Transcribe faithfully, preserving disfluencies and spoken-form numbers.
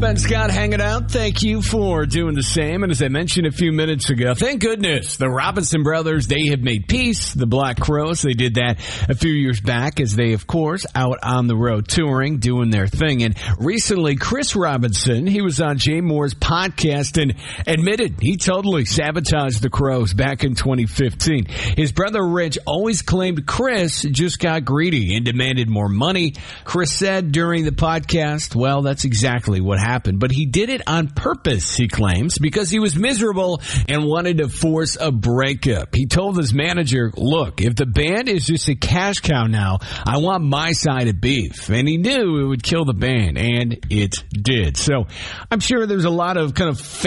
Ben Scott hanging out. Thank you for doing the same. And as I mentioned a few minutes ago, thank goodness the Robinson brothers, they have made peace. The Black Crowes, they did that a few years back as they, of course, out on the road touring, doing their thing. And recently, Chris Robinson, he was on Jay Moore's podcast and admitted he totally sabotaged the Crowes back in twenty fifteen. His brother Rich always claimed Chris just got greedy and demanded more money. Chris said during the podcast, well, that's exactly what happened. Happened, but he did it on purpose, he claims, because he was miserable and wanted to force a breakup. He told his manager, look, if the band is just a cash cow now, I want my side of beef. And he knew it would kill the band, and it did. So I'm sure there's a lot of kind of